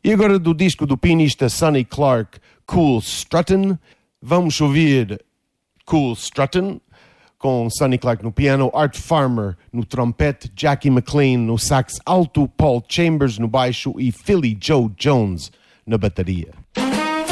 E agora do disco do pianista Sonny Clark, Cool Struttin', vamos ouvir Cool Struttin', com Sonny Clark no piano, Art Farmer no trompete, Jackie McLean no sax alto, Paul Chambers no baixo e Philly Joe Jones na bateria.